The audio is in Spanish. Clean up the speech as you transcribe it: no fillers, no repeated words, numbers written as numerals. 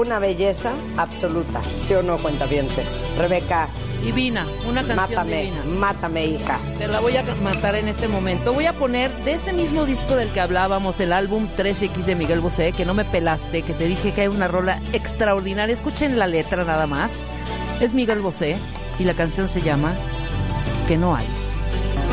una belleza absoluta, ¿sí o no, cuentavientes? Rebeca. Divina, una canción divina. Mátame, hija. Te la voy a matar en este momento. Voy a poner de ese mismo disco del que hablábamos, el álbum 3X de Miguel Bosé, que no me pelaste, que te dije que hay una rola extraordinaria. Escuchen la letra nada más. Es Miguel Bosé y la canción se llama Que no hay.